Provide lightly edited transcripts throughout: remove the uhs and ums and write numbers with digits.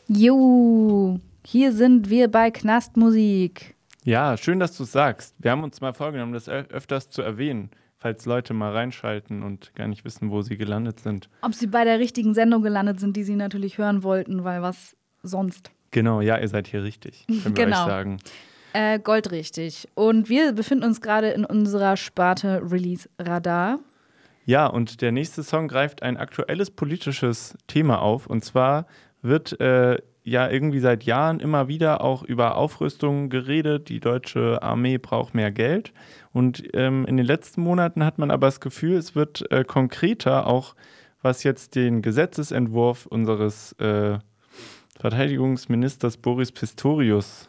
Jo, hier sind wir bei Knastmusik. Ja, schön, dass du es sagst. Wir haben uns mal vorgenommen, das öfters zu erwähnen, falls Leute mal reinschalten und gar nicht wissen, wo sie gelandet sind. Ob sie bei der richtigen Sendung gelandet sind, die sie natürlich hören wollten, weil was sonst. Genau, ja, ihr seid hier richtig, können wir euch Genau. sagen. Goldrichtig. Und wir befinden uns gerade in unserer Sparte Release Radar. Ja, und der nächste Song greift ein aktuelles politisches Thema auf. Und zwar wird ja irgendwie seit Jahren immer wieder auch über Aufrüstung geredet. Die deutsche Armee braucht mehr Geld. Und in den letzten Monaten hat man aber das Gefühl, es wird konkreter, auch was jetzt den Gesetzesentwurf unseres Verteidigungsministers Boris Pistorius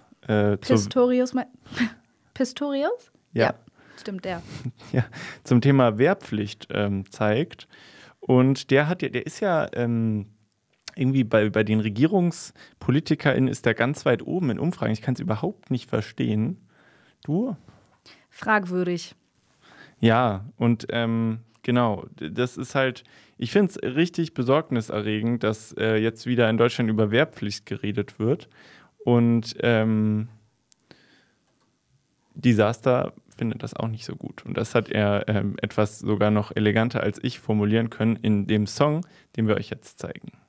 Pistorius? ja, Stimmt, der. ja, zum Thema Wehrpflicht zeigt. Und der ist ja irgendwie bei den RegierungspolitikerInnen ist der ganz weit oben in Umfragen. Ich kann es überhaupt nicht verstehen. Du? Fragwürdig. Ja, und genau, das ist halt, ich finde es richtig besorgniserregend, dass jetzt wieder in Deutschland über Wehrpflicht geredet wird. Und Disaster findet das auch nicht so gut. Und das hat er etwas sogar noch eleganter als ich formulieren können in dem Song, den wir euch jetzt zeigen.